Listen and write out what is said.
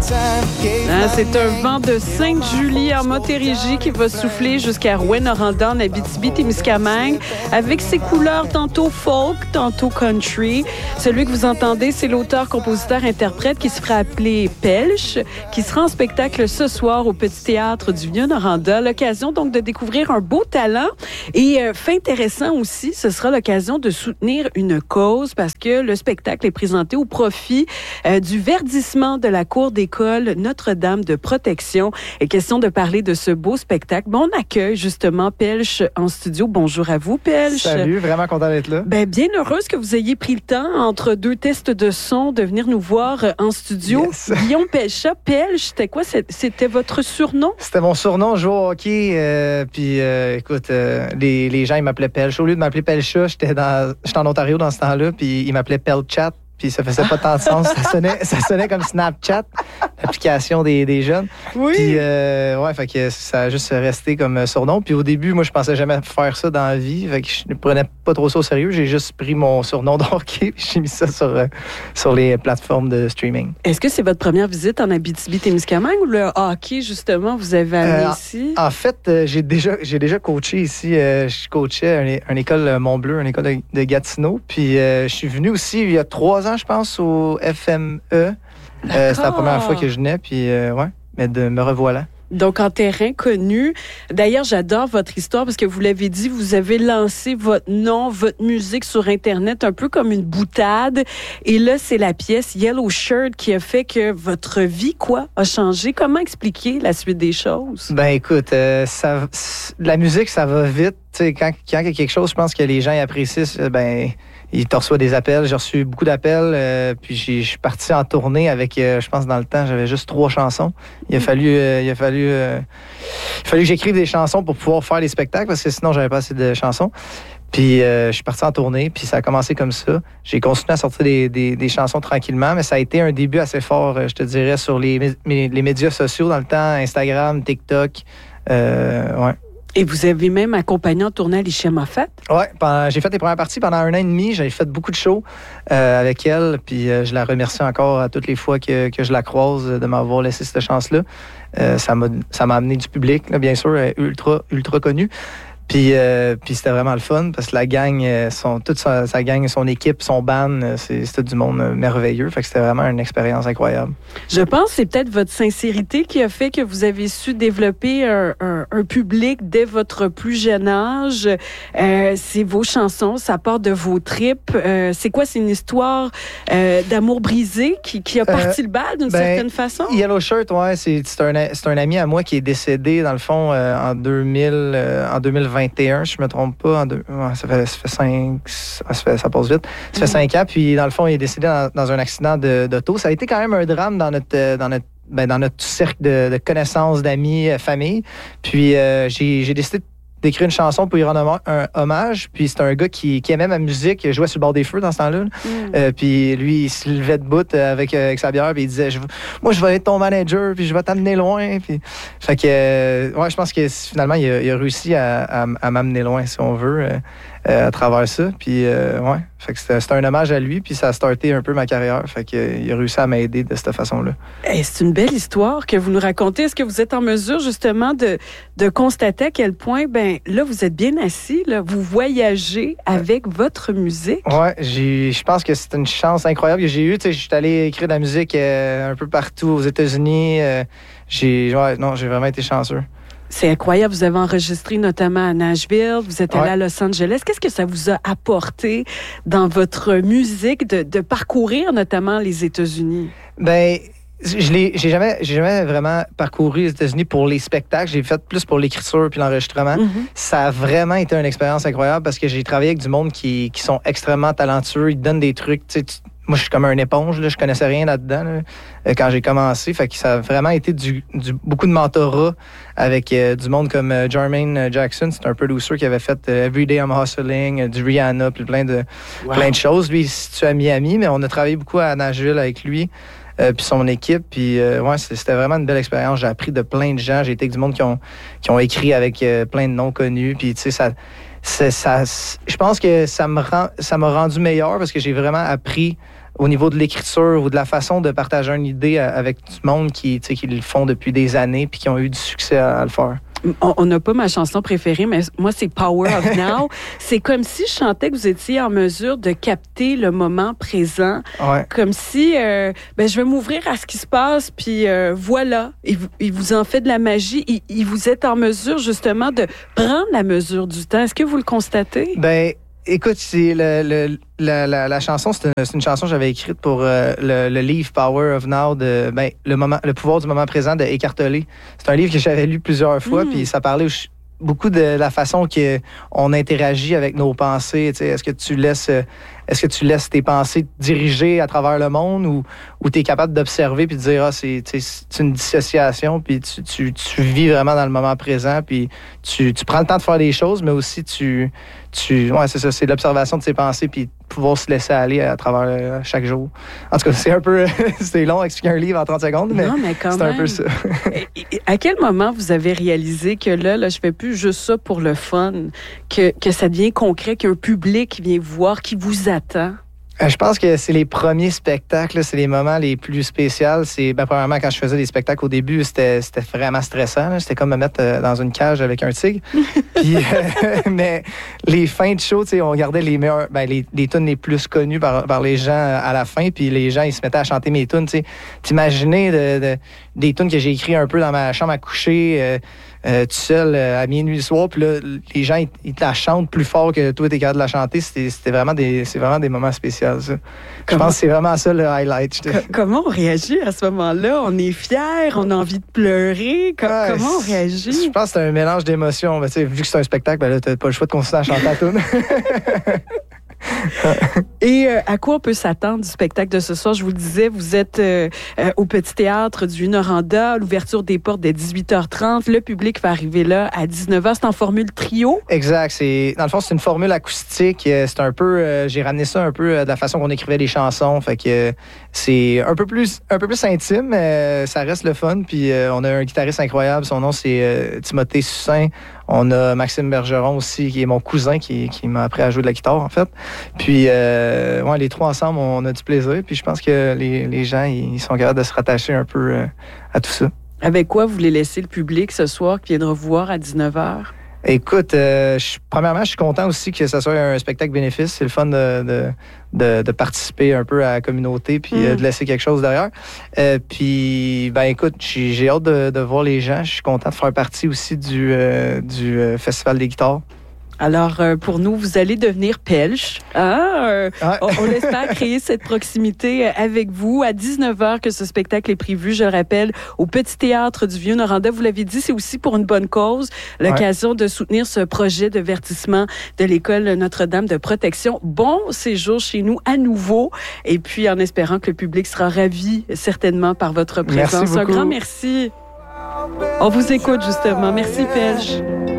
C'est un vent de Sainte-Julie en Montérégie qui va souffler jusqu'à Rouyn-Noranda en Abitibi-Témiscamingue avec ses couleurs tantôt folk, tantôt country. Celui que vous entendez, c'est l'auteur, compositeur, interprète qui se fera appeler Pelch, qui sera en spectacle ce soir au Petit Théâtre du Vieux-Noranda. L'occasion donc de découvrir un beau talent et fait intéressant aussi, ce sera l'occasion de soutenir une cause parce que le spectacle est présenté au profit du verdissement de la cour d'école Notre-Dame de Protection. Et question de parler de ce beau spectacle. On accueille justement Pelch en studio. Bonjour à vous, Pelch. Salut, vraiment content d'être là. Bien heureuse que vous ayez pris le temps, entre deux tests de son, de venir nous voir en studio. Yes. Guillaume Pelchat, Pelch, c'était quoi? C'était votre surnom? C'était mon surnom, je jouais au hockey. Écoute, les gens, ils m'appelaient Pelch. Au lieu de m'appeler Pelchat, j'étais en Ontario dans ce temps-là, puis ils m'appelaient Pelchat. Puis ça faisait pas tant de sens. Ça sonnait comme Snapchat, l'application des jeunes. Oui. Puis, fait que ça a juste resté comme surnom. Puis au début, moi, je pensais jamais faire ça dans la vie. Fait que je ne prenais pas trop ça au sérieux. J'ai juste pris mon surnom de hockey puis j'ai mis ça sur les plateformes de streaming. Est-ce que c'est votre première visite en Abitibi-Témiscamingue ou le hockey, justement, vous avez amené ici? En fait, j'ai déjà coaché ici. Je coachais une école Mont-Bleu, une école de Gatineau. Puis je suis venu aussi il y a 3 ans, je pense, au FME. C'était la première fois que je venais, puis mais me revoilà. Donc, en terrain connu. D'ailleurs, j'adore votre histoire parce que vous l'avez dit, vous avez lancé votre nom, votre musique sur Internet un peu comme une boutade. Et là, c'est la pièce Yellow Shirt qui a fait que votre vie, a changé. Comment expliquer la suite des choses? Écoute, la musique, ça va vite. Tu sais, quand il y a quelque chose, je pense que les gens y apprécient, ils te reçoivent des appels. J'ai reçu beaucoup d'appels. Puis je suis parti en tournée avec, je pense, dans le temps, j'avais juste 3 chansons. Il a fallu que j'écrive des chansons pour pouvoir faire les spectacles parce que sinon, j'avais pas assez de chansons. Puis je suis parti en tournée, puis ça a commencé comme ça. J'ai continué à sortir des chansons tranquillement, mais ça a été un début assez fort, je te dirais, sur les médias sociaux dans le temps, Instagram, TikTok. Et vous avez même accompagné en tournée Alicia Moffett? Oui, j'ai fait les premières parties pendant 1 an et demi. J'ai fait beaucoup de shows avec elle. Puis je la remercie encore à toutes les fois que je la croise de m'avoir laissé cette chance-là. Ça m'a amené du public, là, bien sûr, ultra connu. Puis c'était vraiment le fun parce que la gang, toute sa gang, son équipe, son band, c'était du monde merveilleux. Fait que c'était vraiment une expérience incroyable. Je pense que c'est peut-être votre sincérité qui a fait que vous avez su développer un public dès votre plus jeune âge. C'est vos chansons, ça part de vos tripes. C'est quoi? C'est une histoire d'amour brisé qui a parti le bal d'une certaine façon? Yellow Shirt, ouais, c'est un ami à moi qui est décédé, dans le fond, en 2021, je me trompe pas. Ça passe vite. Ça fait 5 ans, puis dans le fond, il est décédé dans un accident d'auto. Ça a été quand même un drame dans notre cercle de connaissances, d'amis, famille. Puis j'ai décidé d'écrire une chanson pour lui rendre un hommage. Puis c'est un gars qui aimait ma musique, il jouait sur le bord des feux dans ce temps-là. Puis lui, il se levait de bout avec sa bière, puis il disait moi, je vais être ton manager, puis je vais t'amener loin. Puis, fait que, je pense que finalement, il a réussi à m'amener loin, si on veut, à travers ça. Puis, fait que c'était un hommage à lui, puis ça a starté un peu ma carrière. Fait qu'il a réussi à m'aider de cette façon-là. C'est une belle histoire que vous nous racontez. Est-ce que vous êtes en mesure, justement, de constater à quel point, là, vous êtes bien assis, là, vous voyagez avec votre musique? Oui, je pense que c'est une chance incroyable que j'ai eue. Je suis allé écrire de la musique un peu partout aux États-Unis. J'ai vraiment été chanceux. C'est incroyable. Vous avez enregistré notamment à Nashville. Vous êtes allé à Los Angeles. Qu'est-ce que ça vous a apporté dans votre musique de parcourir notamment les États-Unis? J'ai jamais vraiment parcouru les États-Unis pour les spectacles. J'ai fait plus pour l'écriture puis l'enregistrement. Ça a vraiment été une expérience incroyable parce que j'ai travaillé avec du monde qui sont extrêmement talentueux. Ils donnent des trucs. Moi, je suis comme un éponge. Là, je connaissais rien là-dedans quand j'ai commencé. Fait que ça a vraiment été beaucoup de mentorat avec du monde comme Jermaine Jackson. C'est un producer qui avait fait Everyday I'm Hustling, du Rihanna, puis plein de choses. Lui, il se situe à Miami, mais on a travaillé beaucoup à Nashville avec lui. Puis son équipe, puis c'était vraiment une belle expérience. J'ai appris de plein de gens. J'ai été avec du monde qui ont écrit avec plein de noms connus. Puis tu sais, je pense que ça m'a rendu meilleur parce que j'ai vraiment appris au niveau de l'écriture ou de la façon de partager une idée avec du monde qui le font depuis des années puis qui ont eu du succès à le faire. On n'a pas ma chanson préférée, mais moi, c'est Power of Now. C'est comme si je chantais que vous étiez en mesure de capter le moment présent. Ouais. Comme si, je vais m'ouvrir à ce qui se passe, puis voilà. Il vous en fait de la magie. Il vous êtes en mesure, justement, de prendre la mesure du temps. Est-ce que vous le constatez? Ben, écoute, c'est la chanson, c'est une chanson que j'avais écrite pour le livre Power of Now, le pouvoir du moment présent de Eckhart Tolle. C'est un livre que j'avais lu plusieurs fois, puis ça parlait beaucoup de la façon qu'on interagit avec nos pensées. Est-ce que tu laisses tes pensées diriger à travers le monde ou tu es capable d'observer puis de dire c'est une dissociation puis tu vis vraiment dans le moment présent puis tu prends le temps de faire des choses, mais aussi ouais, c'est ça, c'est l'observation de ses pensées puis pouvoir se laisser aller à travers chaque jour. En tout cas, c'est un peu c'est long à expliquer un livre en 30 secondes, mais c'est un peu ça. À quel moment vous avez réalisé que là je fais plus juste ça pour le fun, que ça devient concret, qu'un public vient vous voir, qui vous attend? Je pense que c'est les premiers spectacles, c'est les moments les plus spéciaux. Premièrement, quand je faisais des spectacles au début, c'était vraiment stressant. Là. C'était comme me mettre dans une cage avec un tigre. Puis, mais les fins de show, on gardait les meilleurs, les tunes les plus connues par les gens à la fin. Puis les gens, ils se mettaient à chanter mes tunes. T'imaginais des tunes que j'ai écrites un peu dans ma chambre à coucher, tout seul à minuit le soir. Puis là, les gens, ils te la chantent plus fort que toi, t'es capable de la chanter. C'est vraiment des moments spéciaux. Ça. Je pense que c'est vraiment ça le highlight. Comment on réagit à ce moment-là? On est fiers, on a envie de pleurer. Comment on réagit? Je pense que c'est un mélange d'émotions. Vu que c'est un spectacle, là, t'as pas le choix de continuer à chanter à tune. Et à quoi on peut s'attendre du spectacle de ce soir? Je vous le disais, vous êtes au Petit Théâtre du Vieux-Noranda, l'ouverture des portes dès 18h30. Le public va arriver là à 19h. C'est en formule trio? Exact. Dans le fond, c'est une formule acoustique. C'est un peu... j'ai ramené ça un peu de la façon qu'on écrivait les chansons. Fait que c'est un peu plus intime, mais ça reste le fun. Puis on a un guitariste incroyable. Son nom, c'est Timothée Sussin. On a Maxime Bergeron aussi, qui est mon cousin, qui m'a appris à jouer de la guitare, en fait. Puis, les trois ensemble, on a du plaisir. Puis, je pense que les gens, ils sont capables de se rattacher un peu à tout ça. Avec quoi vous voulez laisser le public ce soir qui viendra vous voir à 19h? Écoute, premièrement, je suis content aussi que ça soit un spectacle bénéfice. C'est le fun de participer un peu à la communauté puis de laisser quelque chose derrière. Puis, écoute, j'ai hâte de voir les gens. Je suis content de faire partie aussi du Festival des guitares. Alors, pour nous, vous allez devenir Pelch. On espère créer cette proximité avec vous. À 19h que ce spectacle est prévu, je le rappelle, au Petit Théâtre du Vieux-Noranda. Vous l'avez dit, c'est aussi pour une bonne cause, l'occasion de soutenir ce projet de verdissement de l'École Notre-Dame de protection. Bon séjour chez nous à nouveau. Et puis, en espérant que le public sera ravi, certainement, par votre présence. Merci beaucoup. Un grand merci. On vous écoute, justement. Merci, Pelch.